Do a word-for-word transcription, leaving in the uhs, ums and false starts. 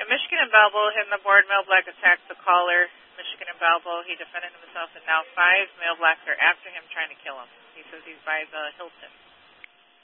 Michigan and Balbo hitting the board. Male Black attacks the caller. Michigan and Balbo, he defended himself, and now five male Blacks are after him trying to kill him. He says he's by the Hilton.